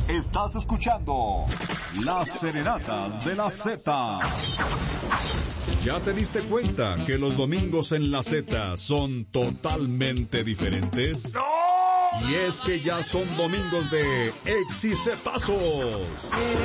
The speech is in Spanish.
Estás escuchando Las Serenatas de la Z. ¿Ya te diste cuenta que los domingos en la Z son totalmente diferentes? ¡No! Y es que ya son domingos de exicetazos.